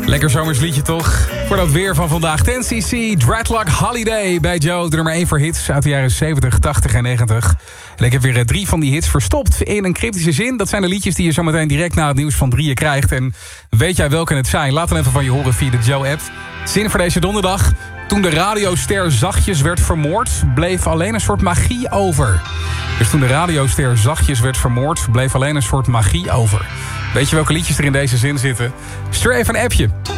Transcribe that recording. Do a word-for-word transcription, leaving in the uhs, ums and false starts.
Lekker zomersliedje toch? Voor dat weer van vandaag. ten C C, Dreadlock Holiday bij Joe. De nummer één voor hits uit de jaren zeventig, tachtig en negentig. En ik heb weer drie van die hits verstopt in een cryptische zin. Dat zijn de liedjes die je zometeen direct na het nieuws van drieën krijgt. En weet jij welke het zijn? Laat dan even van je horen via de Joe-app. Zin voor deze donderdag. Toen de radioster zachtjes werd vermoord, bleef alleen een soort magie over. Dus toen de radioster zachtjes werd vermoord, bleef alleen een soort magie over. Weet je welke liedjes er in deze zin zitten? Stuur even een appje.